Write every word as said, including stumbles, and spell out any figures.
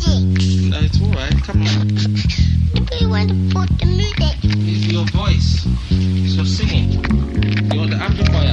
music. No, it's alright, come on. You want to put the music. It's your voice. It's your singing. You want the amplifier.